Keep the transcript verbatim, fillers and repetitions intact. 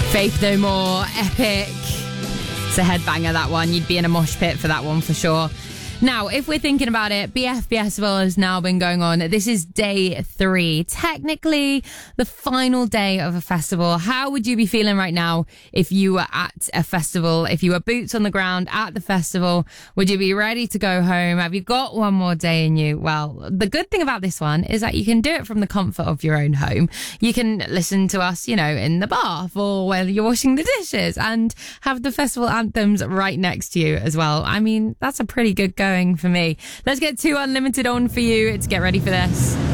Faith No More, epic. It's a headbanger, that one. You'd be in a mosh pit for that one for sure. Now, if we're thinking about it, B F Festival has now been going on. This is day three, technically the final day of a festival. How would you be feeling right now if you were at a festival, if you were boots on the ground at the festival? Would you be ready to go home? Have you got one more day in you? Well, the good thing about this one is that you can do it from the comfort of your own home. You can listen to us, you know, in the bath or while you're washing the dishes and have the festival anthems right next to you as well. I mean, that's a pretty good go for me. Let's get two Unlimited on for you. It's Get Ready for This.